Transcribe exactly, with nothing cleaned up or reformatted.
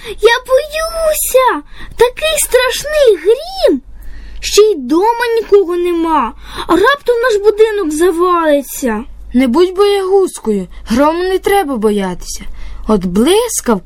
Я боюся! Такий страшний грім! Ще й дома нікого нема, а раптом наш будинок завалиться. Не будь боягузкою, грому не треба боятися. От блискавка